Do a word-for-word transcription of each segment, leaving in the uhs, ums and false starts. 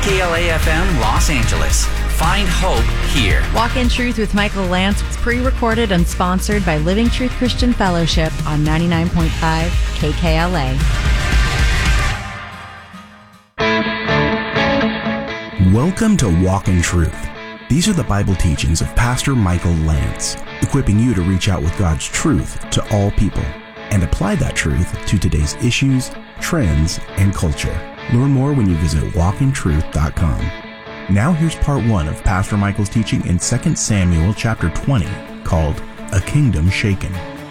K L A F M Los Angeles. Find hope here. Walk in Truth with Michael Lance is pre-recorded and sponsored by Living Truth Christian Fellowship on ninety-nine point five K K L A. Welcome to Walk in Truth. These are the Bible teachings of Pastor Michael Lance, equipping you to reach out with God's truth to all people and apply that truth to today's issues, trends, and culture. Learn more when you visit walk in truth dot com. Now here's part one of Pastor Michael's teaching in Second Samuel chapter twenty, called A Kingdom Shaken.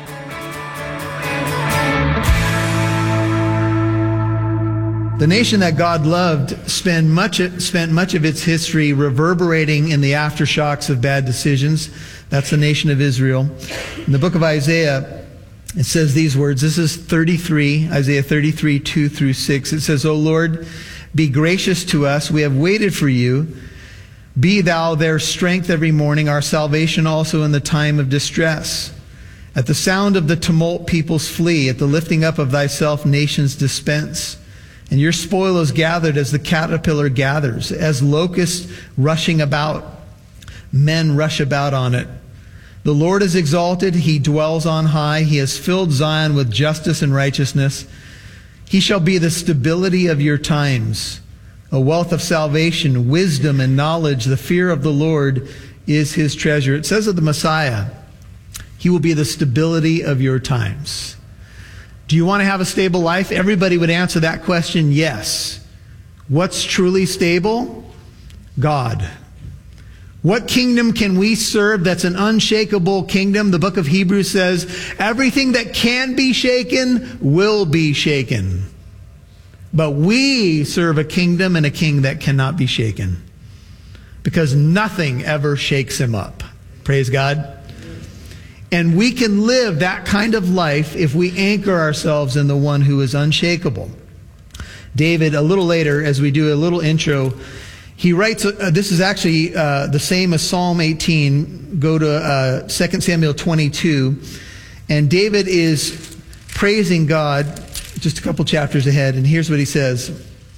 The nation that God loved spent much, spent much of its history reverberating in the aftershocks of bad decisions. That's the nation of Israel. In the book of Isaiah, it says these words. This is thirty-three, Isaiah thirty-three, two through six. It says, O Lord, be gracious to us. We have waited for you. Be thou their strength every morning, our salvation also in the time of distress. At the sound of the tumult, peoples flee. At the lifting up of thyself, nations dispense. And your spoil is gathered as the caterpillar gathers, as locusts rushing about. Men rush about on it. The Lord is exalted. He dwells on high. He has filled Zion with justice and righteousness. He shall be the stability of your times, a wealth of salvation, wisdom and knowledge. The fear of the Lord is his treasure. It says of the Messiah, he will be the stability of your times. Do you want to have a stable life? Everybody would answer that question, yes. What's truly stable? God. What kingdom can we serve that's an unshakable kingdom? The book of Hebrews says, everything that can be shaken will be shaken. But we serve a kingdom and a king that cannot be shaken, because nothing ever shakes him up. Praise God. And we can live that kind of life if we anchor ourselves in the one who is unshakable. David, a little later, as we do a little intro, he writes, uh, this is actually uh, the same as Psalm eighteen. Go to uh, Second Samuel twenty-two. And David is praising God just a couple chapters ahead. And here's what he says.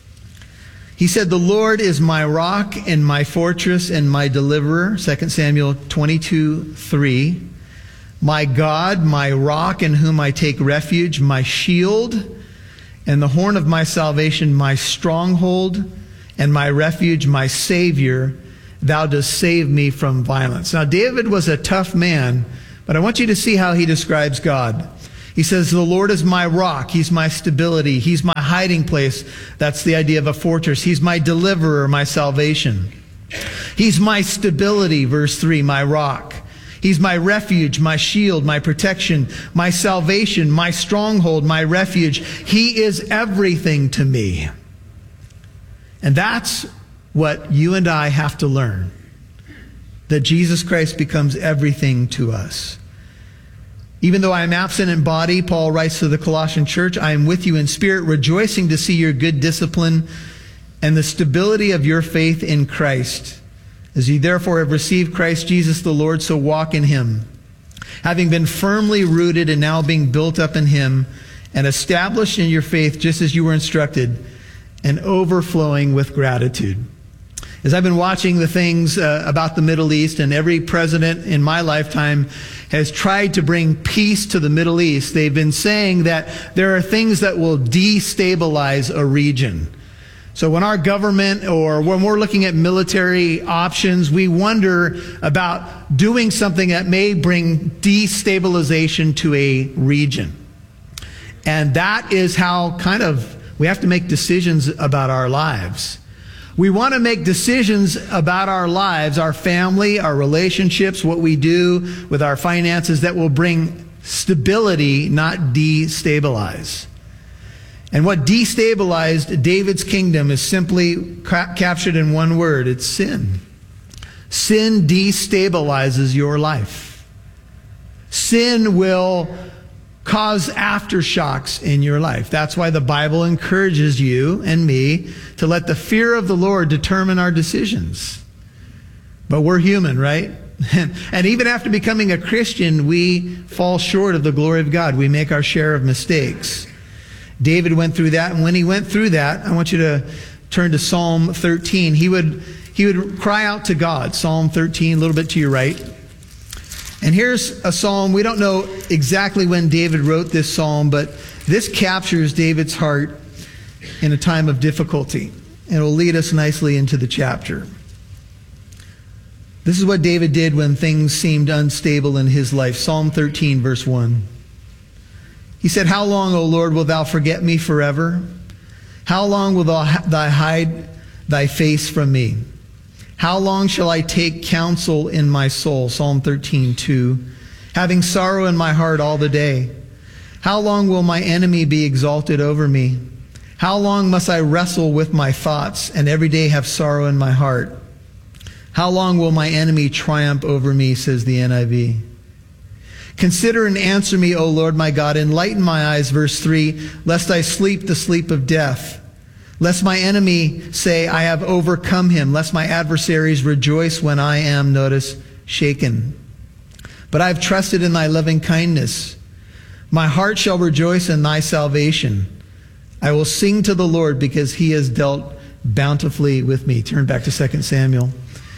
He said, the Lord is my rock and my fortress and my deliverer. Second Samuel twenty-two, three. My God, my rock in whom I take refuge, my shield and the horn of my salvation, my stronghold and my refuge, my Savior, thou dost save me from violence. Now, David was a tough man, but I want you to see how he describes God. He says, the Lord is my rock. He's my stability. He's my hiding place. That's the idea of a fortress. He's my deliverer, my salvation. He's my stability, verse three, my rock. He's my refuge, my shield, my protection, my salvation, my stronghold, my refuge. He is everything to me. And that's what you and I have to learn, that Jesus Christ becomes everything to us. Even though I am absent in body, Paul writes to the Colossian church, I am with you in spirit, rejoicing to see your good discipline and the stability of your faith in Christ. As ye therefore have received Christ Jesus the Lord, so walk in him, having been firmly rooted and now being built up in him and established in your faith just as you were instructed, and overflowing with gratitude. As I've been watching the things uh, about the Middle East, and every president in my lifetime has tried to bring peace to the Middle East, they've been saying that there are things that will destabilize a region. So when our government, or when we're looking at military options, we wonder about doing something that may bring destabilization to a region. And that is how kind of we have to make decisions about our lives. We want to make decisions about our lives, our family, our relationships, what we do with our finances that will bring stability, not destabilize. And what destabilized David's kingdom is simply ca- captured in one word. It's sin. Sin destabilizes your life. Sin will cause aftershocks in your life. That's why the Bible encourages you and me to let the fear of the Lord determine our decisions. But we're human, right? And even after becoming a Christian, we fall short of the glory of God. We make our share of mistakes. David went through that, and when he went through that, I want you to turn to Psalm thirteen. He would, he would cry out to God. Psalm thirteen, a little bit to your right. And here's a psalm. We don't know exactly when David wrote this psalm, but this captures David's heart in a time of difficulty. And it will lead us nicely into the chapter. This is what David did when things seemed unstable in his life. Psalm thirteen, verse one. He said, "How long, O Lord, wilt thou forget me forever? How long wilt thou hide thy face from me? How long shall I take counsel in my soul?" Psalm thirteen, two. "Having sorrow in my heart all the day. How long will my enemy be exalted over me? How long must I wrestle with my thoughts and every day have sorrow in my heart? How long will my enemy triumph over me?" says the N I V. "Consider and answer me, O Lord my God. Enlighten my eyes," verse three, "lest I sleep the sleep of death. Lest my enemy say, I have overcome him. Lest my adversaries rejoice when I am," notice, "shaken. But I have trusted in thy loving kindness. My heart shall rejoice in thy salvation. I will sing to the Lord because he has dealt bountifully with me." Turn back to Second Samuel.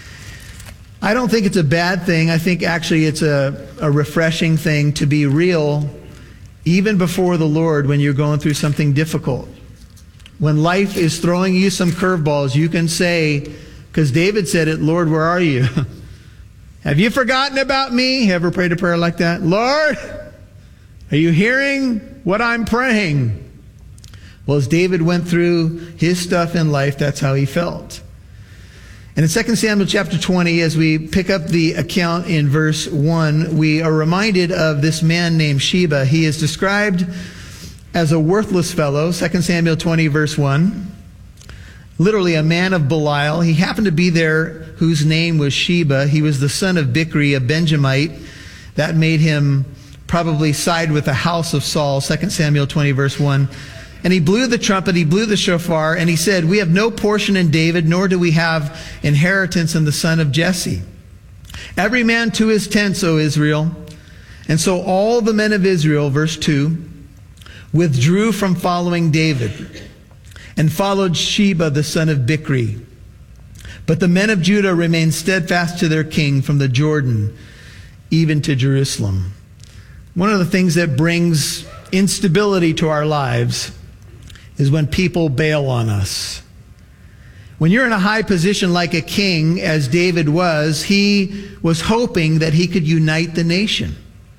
I don't think it's a bad thing. I think actually it's a, a refreshing thing to be real even before the Lord when you're going through something difficult. When life is throwing you some curveballs, you can say, because David said it, "Lord, where are you? Have you forgotten about me?" Ever prayed a prayer like that? "Lord, are you hearing what I'm praying?" Well, as David went through his stuff in life, that's how he felt. And in Second Samuel chapter twenty, as we pick up the account in verse one, we are reminded of this man named Sheba. He is described as a worthless fellow. Second Samuel twenty, verse one. Literally a man of Belial. He happened to be there whose name was Sheba. He was the son of Bichri, a Benjamite. That made him probably side with the house of Saul. Second Samuel twenty, verse one. "And he blew the trumpet, he blew the shofar, and he said, We have no portion in David, nor do we have inheritance in the son of Jesse. Every man to his tents, O Israel. And so all the men of Israel," verse two, "withdrew from following David and followed Sheba the son of Bichri. But the men of Judah remained steadfast to their king from the Jordan even to Jerusalem." One of the things that brings instability to our lives is when people bail on us. When you're in a high position like a king, as David was, he was hoping that he could unite the nation.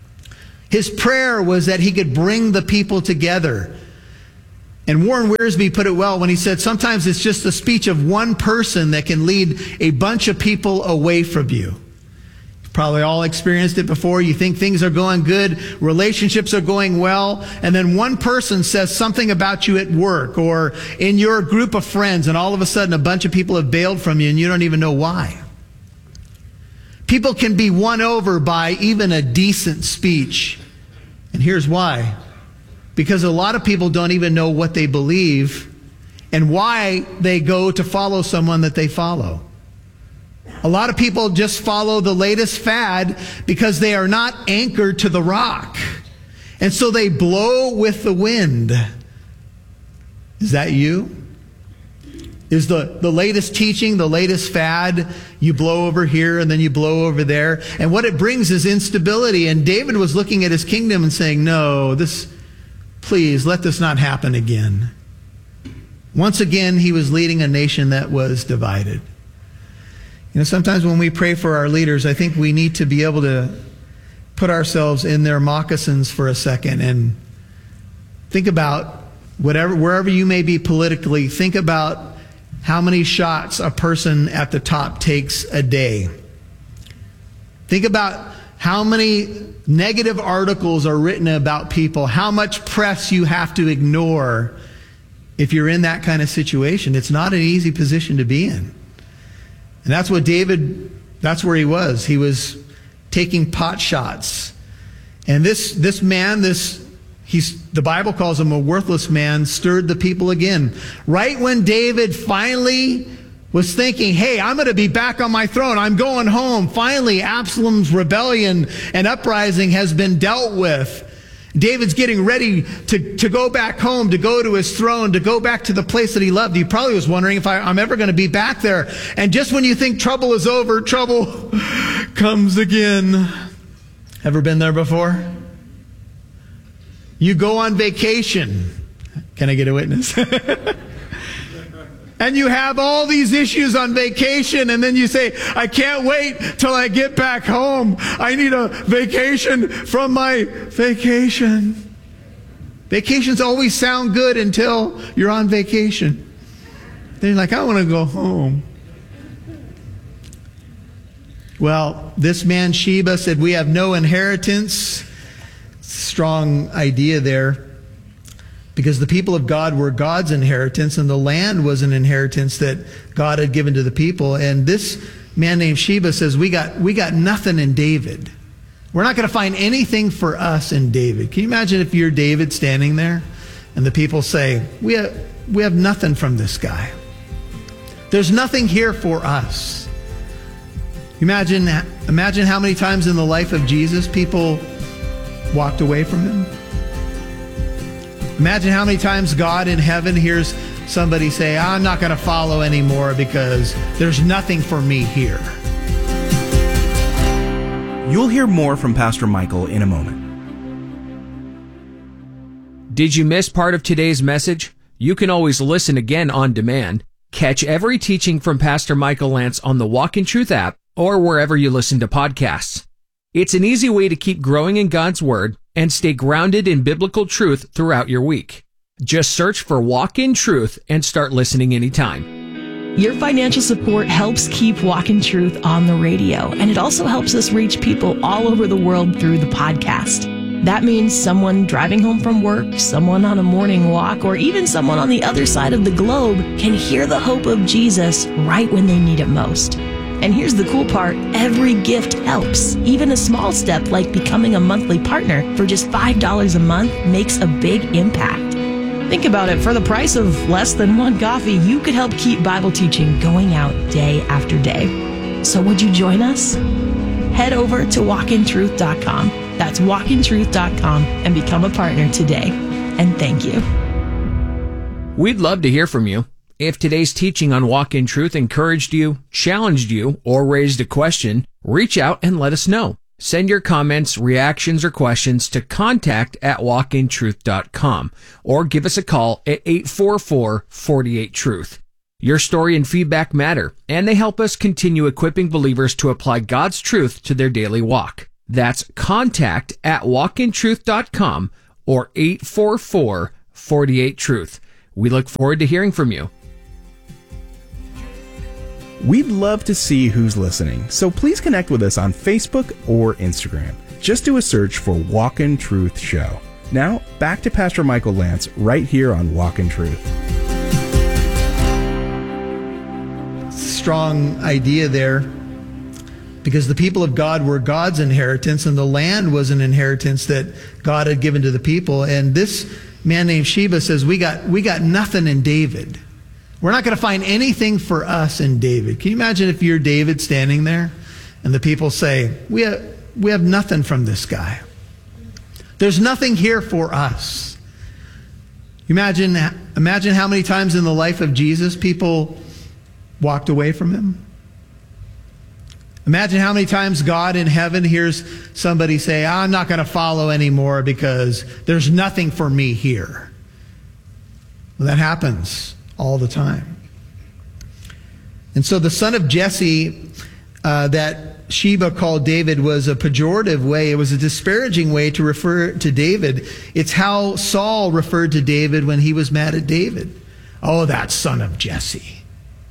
His prayer was that he could bring the people together. And Warren Wiersbe put it well when he said, sometimes it's just the speech of one person that can lead a bunch of people away from you. You've probably all experienced it before. You think things are going good, relationships are going well, and then one person says something about you at work or in your group of friends, and all of a sudden a bunch of people have bailed from you and you don't even know why. People can be won over by even a decent speech. And here's why. Because a lot of people don't even know what they believe and why they go to follow someone that they follow. A lot of people just follow the latest fad because they are not anchored to the rock. And so they blow with the wind. Is that you? Is the, the latest teaching, the latest fad, you blow over here and then you blow over there. And what it brings is instability. And David was looking at his kingdom and saying, no, this, please, let this not happen again. Once again, he was leading a nation that was divided. You know, sometimes when we pray for our leaders, I think we need to be able to put ourselves in their moccasins for a second and think about whatever, wherever you may be politically, think about how many shots a person at the top takes a day. Think about how many negative articles are written about people, how much press you have to ignore if you're in that kind of situation. It's not an easy position to be in. And that's what David, that's where he was. He was taking pot shots. And this, this man, this, he's, the Bible calls him a worthless man, stirred the people again. Right when David finally was thinking, hey, I'm going to be back on my throne. I'm going home. Finally, Absalom's rebellion and uprising has been dealt with. David's getting ready to, to go back home, to go to his throne, to go back to the place that he loved. He probably was wondering if I, I'm ever going to be back there. And just when you think trouble is over, trouble comes again. Ever been there before? You go on vacation. Can I get a witness? And you have all these issues on vacation, and then you say, I can't wait till I get back home. I need a vacation from my vacation. Vacations always sound good until you're on vacation. Then you're like, I want to go home. Well, this man Sheba said, we have no inheritance. Strong idea there. Because the people of God were God's inheritance, and the land was an inheritance that God had given to the people. And this man named Sheba says, we got we got nothing in David. We're not going to find anything for us in David. Can you imagine if you're David standing there and the people say, we have, we have nothing from this guy. There's nothing here for us. Imagine, imagine how many times in the life of Jesus people walked away from him. Imagine how many times God in heaven hears somebody say, I'm not going to follow anymore because there's nothing for me here. You'll hear more from Pastor Michael in a moment. Did you miss part of today's message? You can always listen again on demand. Catch every teaching from Pastor Michael Lantz on the Walk in Truth app or wherever you listen to podcasts. It's an easy way to keep growing in God's Word and stay grounded in biblical truth throughout your week. Just search for Walk in Truth and start listening anytime. Your financial support helps keep Walk in Truth on the radio, and it also helps us reach people all over the world through the podcast. That means someone driving home from work, someone on a morning walk, or even someone on the other side of the globe can hear the hope of Jesus right when they need it most. And here's the cool part, every gift helps. Even a small step like becoming a monthly partner for just five dollars a month makes a big impact. Think about it, for the price of less than one coffee, you could help keep Bible teaching going out day after day. So would you join us? Head over to walk in truth dot com. That's walk in truth dot com and become a partner today. And thank you. We'd love to hear from you. If today's teaching on Walk in Truth encouraged you, challenged you, or raised a question, reach out and let us know. Send your comments, reactions, or questions to contact at walk in truth dot com or give us a call at eight four four, four eight, truth. Your story and feedback matter, and they help us continue equipping believers to apply God's truth to their daily walk. That's contact at walk in truth dot com or eight four four, four eight, truth. We look forward to hearing from you. We'd love to see who's listening, so please connect with us on Facebook or Instagram. Just do a search for Walk in Truth Show. Now, back to Pastor Michael Lantz right here on Walk in Truth. Strong idea there, because the people of God were God's inheritance, and the land was an inheritance that God had given to the people. And this man named Sheba says, we got we got nothing in David. We're not going to find anything for us in David. Can you imagine if you're David standing there and the people say, we have, we have nothing from this guy. There's nothing here for us. Imagine, imagine how many times in the life of Jesus people walked away from him. Imagine how many times God in heaven hears somebody say, I'm not going to follow anymore because there's nothing for me here. Well, that happens all the time. And so the son of Jesse uh, that Sheba called David was a pejorative way. It was a disparaging way to refer to David. It's how Saul referred to David when he was mad at David. Oh, that son of Jesse.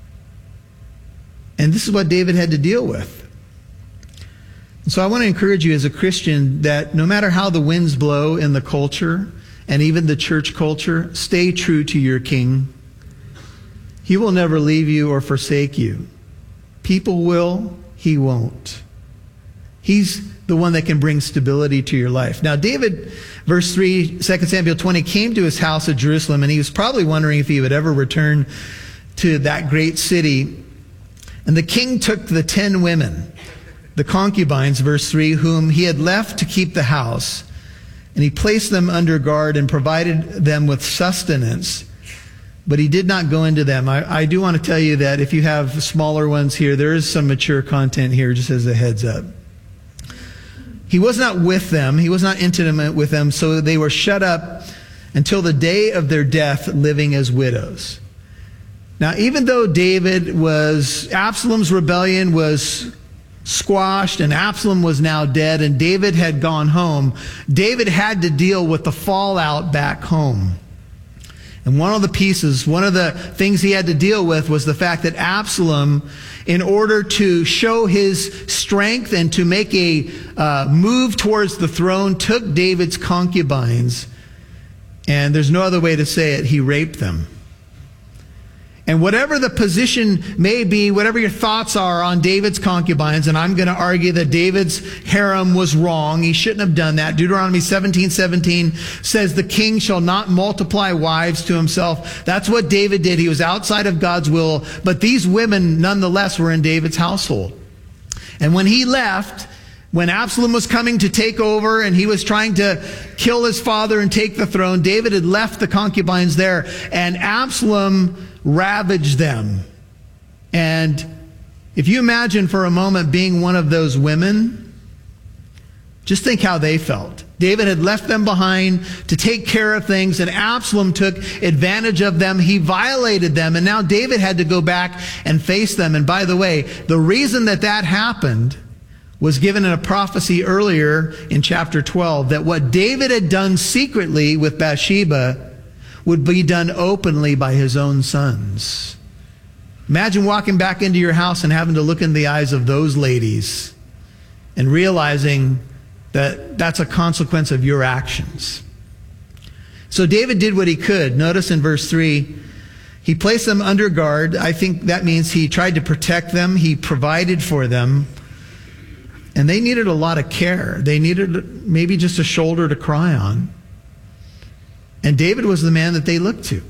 And this is what David had to deal with. And so I want to encourage you as a Christian that no matter how the winds blow in the culture and even the church culture, stay true to your King. He will never leave you or forsake you. People will, he won't. He's the one that can bring stability to your life. Now, David, verse three, Second Samuel twenty, came to his house at Jerusalem, and he was probably wondering if he would ever return to that great city. And the king took the ten women, the concubines, verse three, whom he had left to keep the house, And he placed them under guard and provided them with sustenance. But he did not go into them. I, I do want to tell you that if you have smaller ones here, there is some mature content here, just as a heads up. He was not with them. He was not intimate with them, so they were shut up until the day of their death, living as widows. Now, even though David was, Absalom's rebellion was squashed and Absalom was now dead and David had gone home, David had to deal with the fallout back home. And one of the pieces, one of the things he had to deal with was the fact that Absalom, in order to show his strength and to make a uh, move towards the throne, took David's concubines, and there's no other way to say it, he raped them. And whatever the position may be, whatever your thoughts are on David's concubines, and I'm going to argue that David's harem was wrong. He shouldn't have done that. Deuteronomy seventeen seventeen says the king shall not multiply wives to himself. That's what David did. He was outside of God's will. But these women, nonetheless, were in David's household. And when he left, when Absalom was coming to take over and he was trying to kill his father and take the throne, David had left the concubines there, and Absalom ravaged them. And if you imagine for a moment being one of those women, just think how they felt. David had left them behind to take care of things, and Absalom took advantage of them. He violated them, and now David had to go back and face them. And by the way, the reason that that happened was given in a prophecy earlier in chapter twelve, that what David had done secretly with Bathsheba would be done openly by his own sons. Imagine walking back into your house and having to look in the eyes of those ladies and realizing that that's a consequence of your actions. So David did what he could. Notice in verse three, he placed them under guard. I think that means he tried to protect them. He provided for them. And they needed a lot of care. They needed maybe just a shoulder to cry on. And David was the man that they looked to.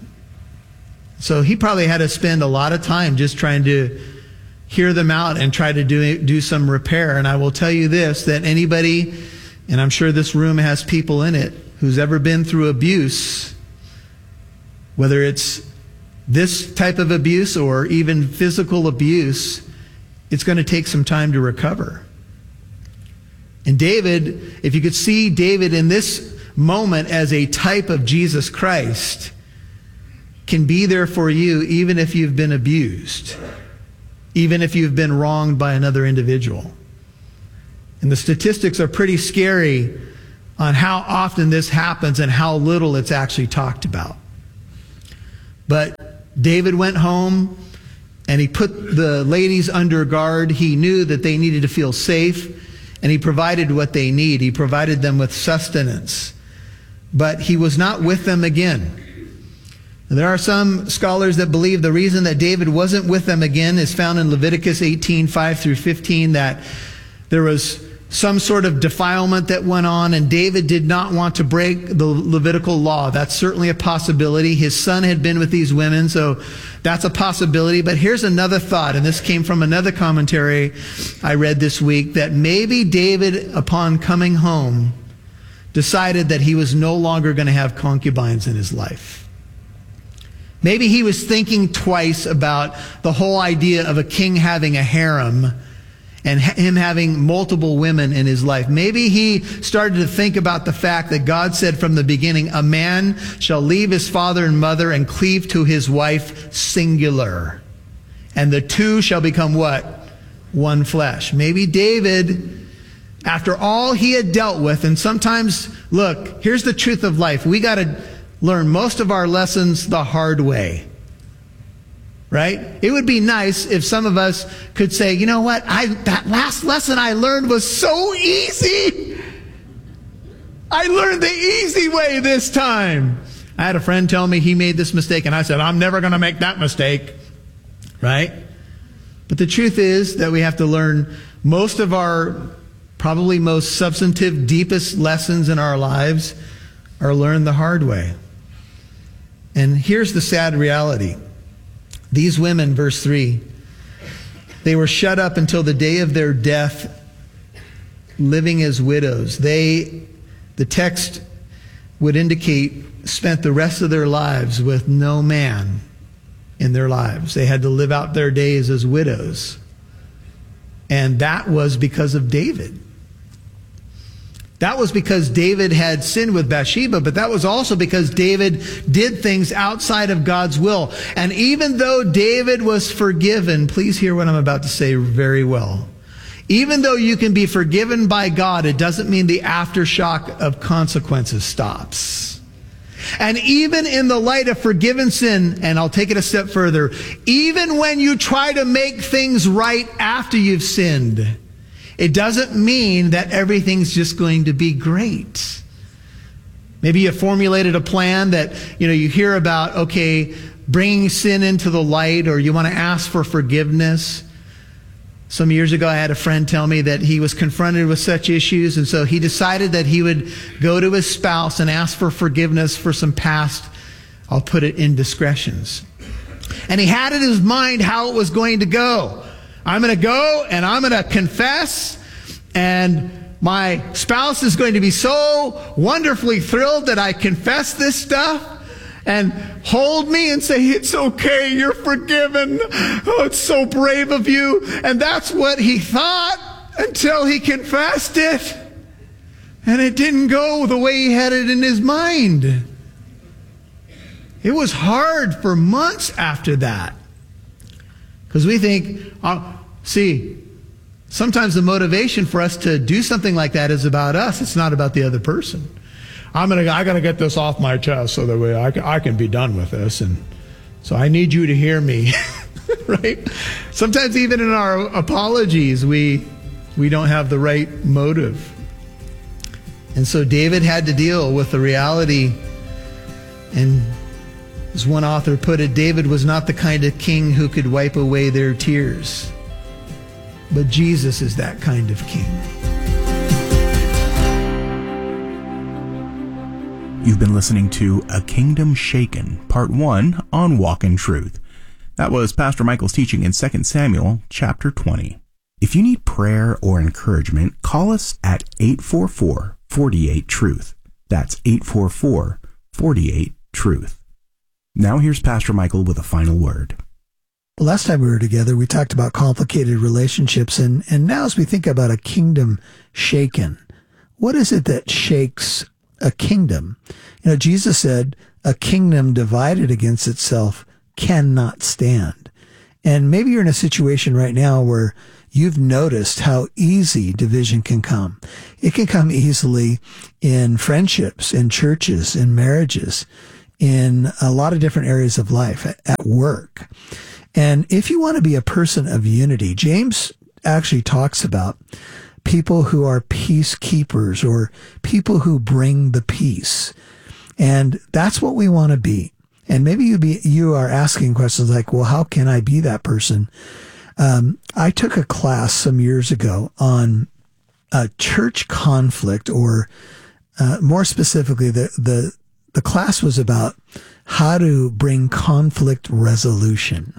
So he probably had to spend a lot of time just trying to hear them out and try to do, do some repair. And I will tell you this, that anybody, and I'm sure this room has people in it, who's ever been through abuse, whether it's this type of abuse or even physical abuse, it's going to take some time to recover. And David, if you could see David in this moment as a type of Jesus Christ, can be there for you even if you've been abused, even if you've been wronged by another individual. And the statistics are pretty scary on how often this happens and how little it's actually talked about. But David went home and he put the ladies under guard. He knew that they needed to feel safe, and he provided what they need. He provided them with sustenance. But he was not with them again. There are some scholars that believe the reason that David wasn't with them again is found in Leviticus eighteen, five through fifteen, that there was some sort of defilement that went on, and David did not want to break the Levitical law. That's certainly a possibility. His son had been with these women, so that's a possibility. But here's another thought, and this came from another commentary I read this week, that maybe David, upon coming home, decided that he was no longer going to have concubines in his life. Maybe he was thinking twice about the whole idea of a king having a harem and him having multiple women in his life. Maybe he started to think about the fact that God said from the beginning, a man shall leave his father and mother and cleave to his wife, singular. And the two shall become what? One flesh. Maybe David, after all he had dealt with, and sometimes, look, here's the truth of life. We got to learn most of our lessons the hard way. Right? It would be nice if some of us could say, you know what? I, that last lesson I learned was so easy. I learned the easy way this time. I had a friend tell me he made this mistake, and I said, I'm never going to make that mistake. Right? But the truth is that we have to learn most of our probably most substantive, deepest lessons in our lives are learned the hard way. And here's the sad reality. These women, verse three, they were shut up until the day of their death, living as widows. They, the text would indicate spent the rest of their lives with no man in their lives. They had to live out their days as widows. And that was because of David. That was because David had sinned with Bathsheba, but that was also because David did things outside of God's will. And even though David was forgiven, please hear what I'm about to say very well. Even though you can be forgiven by God, it doesn't mean the aftershock of consequences stops. And even in the light of forgiven sin, and I'll take it a step further, even when you try to make things right after you've sinned, it doesn't mean that everything's just going to be great. Maybe you formulated a plan that, you know, you hear about, okay, bringing sin into the light, or you want to ask for forgiveness. Some years ago, I had a friend tell me that he was confronted with such issues, and so he decided that he would go to his spouse and ask for forgiveness for some past, I'll put it, indiscretions. And he had in his mind how it was going to go. I'm going to go and I'm going to confess, and my spouse is going to be so wonderfully thrilled that I confess this stuff and hold me and say, it's okay, you're forgiven. Oh, it's so brave of you. And that's what he thought until he confessed it. And it didn't go the way he had it in his mind. It was hard for months after that. Because we think, uh, see, sometimes the motivation for us to do something like that is about us. It's not about the other person. I'm gonna, I gotta get this off my chest so that way I can, I can be done with this. And so I need you to hear me, right? Sometimes even in our apologies, we, we don't have the right motive. And so David had to deal with the reality, and as one author put it, David was not the kind of king who could wipe away their tears. But Jesus is that kind of king. You've been listening to A Kingdom Shaken, Part one on Walk in Truth. That was Pastor Michael's teaching in Second Samuel chapter twenty. If you need prayer or encouragement, call us at eight four four, four eight, truth. That's eight four four, four eight, truth. Now here's Pastor Michael with a final word. Well, last time we were together, we talked about complicated relationships, and, and now as we think about a kingdom shaken, what is it that shakes a kingdom? You know, Jesus said, a kingdom divided against itself cannot stand. And maybe you're in a situation right now where you've noticed how easy division can come. It can come easily in friendships, in churches, in marriages, in a lot of different areas of life, at work. And if you want to be a person of unity, James actually talks about people who are peacekeepers, or people who bring the peace. And that's what we want to be. And maybe you be you are asking questions like, well, how can I be that person? Um, I took a class some years ago on uh, church conflict, or uh, more specifically, the, the, the class was about how to bring conflict resolution.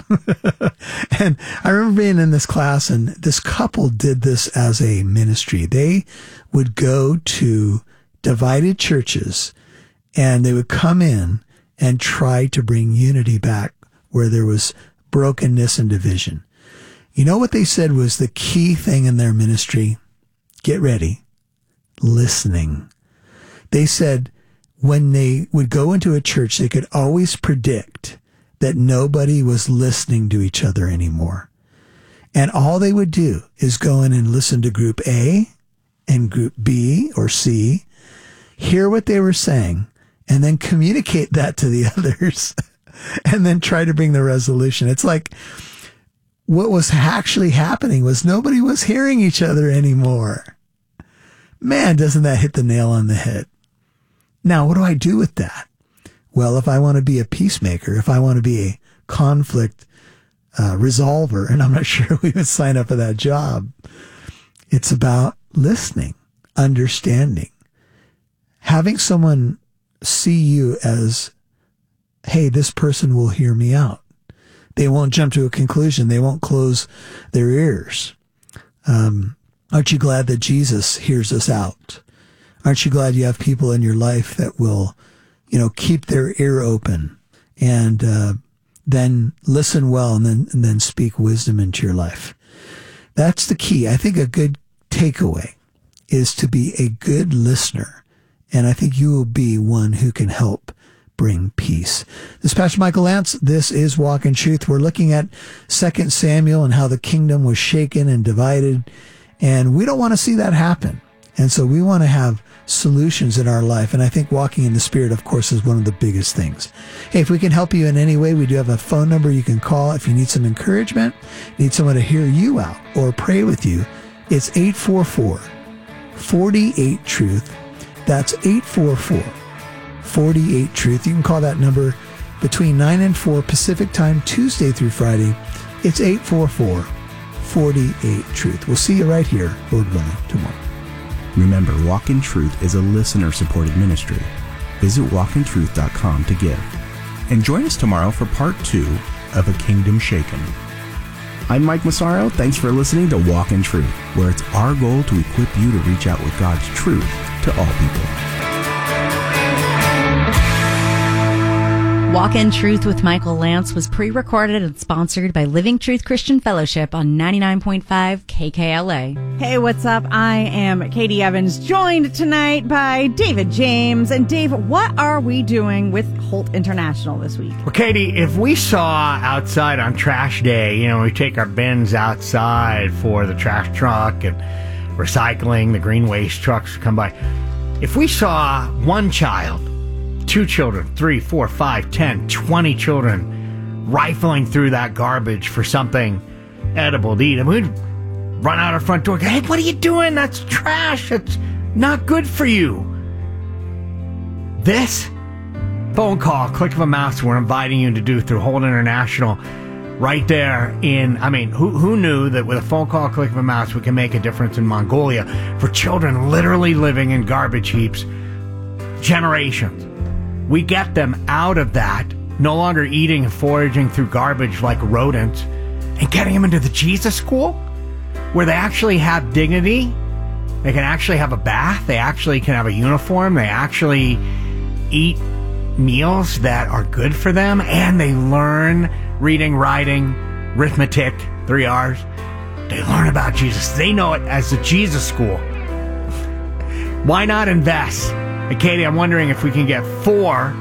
And I remember being in this class, and this couple did this as a ministry. They would go to divided churches, and they would come in and try to bring unity back where there was brokenness and division. You know what they said was the key thing in their ministry? Get ready. Listening. They said, when they would go into a church, they could always predict that nobody was listening to each other anymore. And all they would do is go in and listen to group A and group B or C, hear what they were saying, and then communicate that to the others, and then try to bring the resolution. It's like what was actually happening was nobody was hearing each other anymore. Man, doesn't that hit the nail on the head? Now, what do I do with that? Well, if I want to be a peacemaker, if I want to be a conflict uh, resolver, and I'm not sure we would sign up for that job, it's about listening, understanding, having someone see you as, hey, this person will hear me out. They won't jump to a conclusion. They won't close their ears. Um, aren't you glad that Jesus hears us out? Aren't you glad you have people in your life that will, you know, keep their ear open and uh, then listen well and then and then speak wisdom into your life? That's the key. I think a good takeaway is to be a good listener, and I think you will be one who can help bring peace. This is Pastor Michael Lance. This is Walk in Truth. We're looking at Second Samuel and how the kingdom was shaken and divided, and we don't want to see that happen. And so we want to have solutions in our life. And I think walking in the Spirit, of course, is one of the biggest things. Hey, if we can help you in any way, we do have a phone number you can call if you need some encouragement, need someone to hear you out or pray with you. It's eight four four, four eight, truth. That's eight four four, four eight, truth. You can call that number between nine and four Pacific time, Tuesday through Friday. It's eight four four, four eight, truth. We'll see you right here, Lord willing, tomorrow. Remember, Walk in Truth is a listener-supported ministry. Visit walk in truth dot com to give. And join us tomorrow for part two of A Kingdom Shaken. I'm Mike Massaro. Thanks for listening to Walk in Truth, where it's our goal to equip you to reach out with God's truth to all people. Walk in Truth with Michael Lance was pre-recorded and sponsored by Living Truth Christian Fellowship on ninety-nine point five K K L A. Hey, what's up? I am Katie Evans, joined tonight by David James. And Dave, what are we doing with Holt International this week? Well, Katie, if we saw outside on trash day, you know, we take our bins outside for the trash truck and recycling, the green waste trucks come by. If we saw one child, two children, three, four, five, ten, twenty children rifling through that garbage for something edible to eat, and we'd run out our front door, hey, what are you doing? That's trash. It's not good for you. This phone call, click of a mouse, we're inviting you to do through Holt International right there in, I mean, who who knew that with a phone call, click of a mouse, we can make a difference in Mongolia for children literally living in garbage heaps generations. We get them out of that, no longer eating and foraging through garbage like rodents, and getting them into the Jesus School, where they actually have dignity. They can actually have a bath. They actually can have a uniform. They actually eat meals that are good for them, and they learn reading, writing, arithmetic, three R's. They learn about Jesus. They know it as the Jesus School. Why not invest? And Katie, I'm wondering if we can get four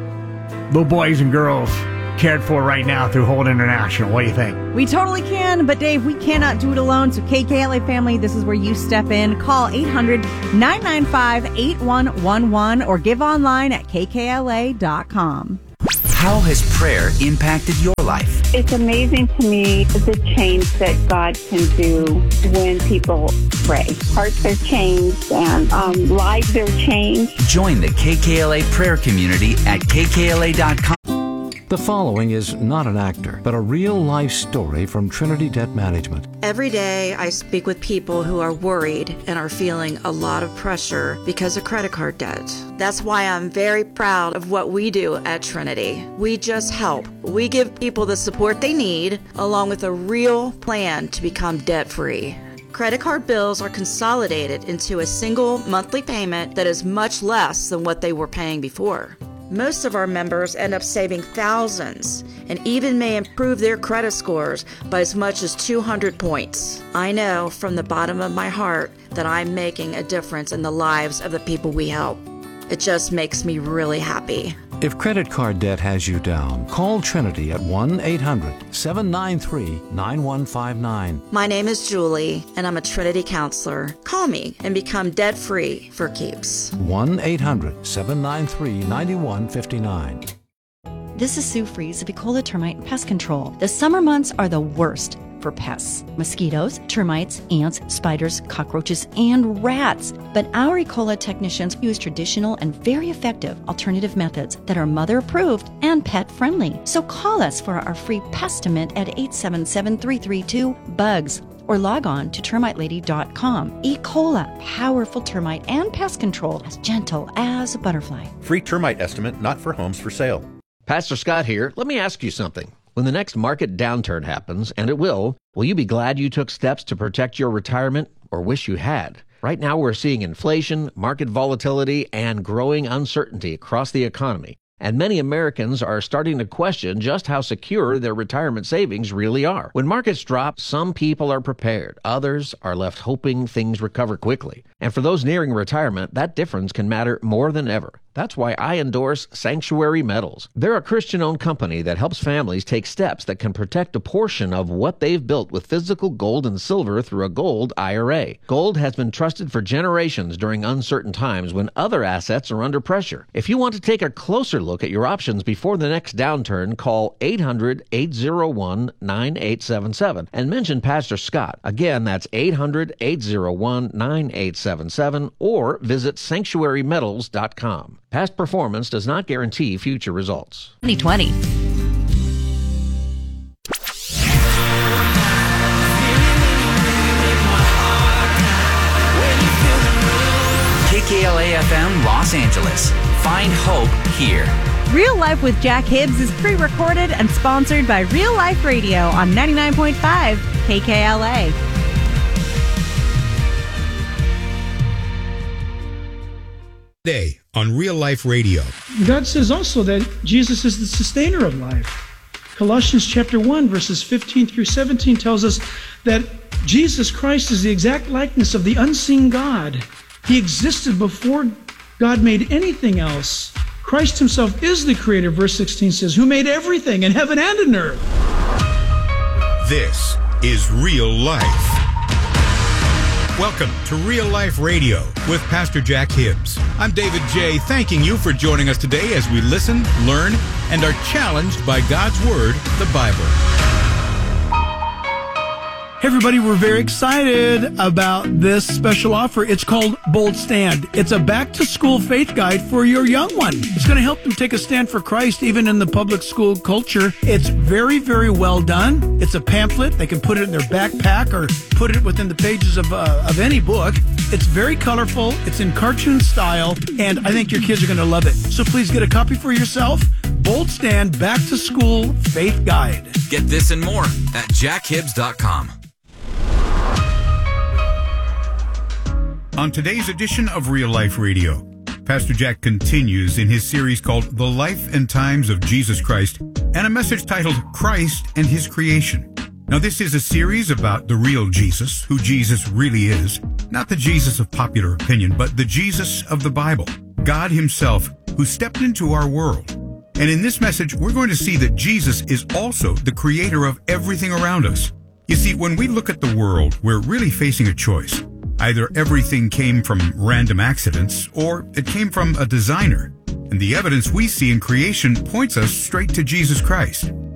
little boys and girls cared for right now through Holt International. What do you think? We totally can, but Dave, we cannot do it alone. So K K L A family, this is where you step in. Call eight hundred, nine nine five, eight one one one or give online at K K L A dot com. How has prayer impacted your life? It's amazing to me the change that God can do when people pray. Hearts are changed and um, lives are changed. Join the K K L A prayer community at K K L A dot com. The following is not an actor, but a real-life story from Trinity Debt Management. Every day I speak with people who are worried and are feeling a lot of pressure because of credit card debt. That's why I'm very proud of what we do at Trinity. We just help. We give people the support they need, along with a real plan to become debt-free. Credit card bills are consolidated into a single monthly payment that is much less than what they were paying before. Most of our members end up saving thousands and even may improve their credit scores by as much as two hundred points. I know from the bottom of my heart that I'm making a difference in the lives of the people we help. It just makes me really happy. If credit card debt has you down, call Trinity at one eight hundred, seven nine three, nine one five nine. My name is Julie, and I'm a Trinity counselor. Call me and become debt-free for keeps. one eight hundred, seven nine three, nine one five nine. This is Sue Fries of Ecola Termite and Pest Control. The summer months are the worst for pests. Mosquitoes, termites, ants, spiders, cockroaches, and rats. But our Ecola technicians use traditional and very effective alternative methods that are mother-approved and pet-friendly. So call us for our free Pestimate at eight seven seven, three three two, BUGS or log on to termite lady dot com. Ecola, powerful termite and pest control, as gentle as a butterfly. Free termite estimate not for homes for sale. Pastor Scott here. Let me ask you something. When the next market downturn happens, and it will, will you be glad you took steps to protect your retirement or wish you had? Right now we're seeing inflation, market volatility, and growing uncertainty across the economy. And many Americans are starting to question just how secure their retirement savings really are. When markets drop, some people are prepared. Others are left hoping things recover quickly. And for those nearing retirement, that difference can matter more than ever. That's why I endorse Sanctuary Metals. They're a Christian-owned company that helps families take steps that can protect a portion of what they've built with physical gold and silver through a gold I R A. Gold has been trusted for generations during uncertain times when other assets are under pressure. If you want to take a closer look at your options before the next downturn, call eight hundred, eight oh one, nine eight seven seven and mention Pastor Scott. Again, that's eight hundred, eight oh one, nine eight seven seven or visit sanctuary metals dot com. Past performance does not guarantee future results. twenty twenty. K K L A F M Los Angeles. Find hope here. Real Life with Jack Hibbs is pre-recorded and sponsored by Real Life Radio on ninety-nine point five K K L A. Today on Real Life Radio. God says also that Jesus is the sustainer of life. Colossians chapter one, verses fifteen through seventeen tells us that Jesus Christ is the exact likeness of the unseen God. He existed before God made anything else. Christ himself is the creator, verse sixteen says, who made everything in heaven and in earth. This is Real Life. Welcome to Real Life Radio with Pastor Jack Hibbs. I'm David J., thanking you for joining us today as we listen, learn, and are challenged by God's Word, the Bible. Hey everybody, we're very excited about this special offer. It's called Bold Stand. It's a back-to-school faith guide for your young one. It's going to help them take a stand for Christ even in the public school culture. It's very, very well done. It's a pamphlet. They can put it in their backpack or put it within the pages of, uh, of any book. It's very colorful. It's in cartoon style, and I think your kids are going to love it. So please get a copy for yourself. Bold Stand Back-to-School Faith Guide. Get this and more at jack hibbs dot com. On today's edition of Real Life Radio, Pastor Jack continues in his series called The Life and Times of Jesus Christ and a message titled Christ and His Creation. Now, this is a series about the real Jesus, who Jesus really is, not the Jesus of popular opinion, but the Jesus of the Bible, God himself, who stepped into our world. And in this message, we're going to see that Jesus is also the creator of everything around us. You see, when we look at the world, we're really facing a choice. Either everything came from random accidents, or it came from a designer. And the evidence we see in creation points us straight to Jesus Christ.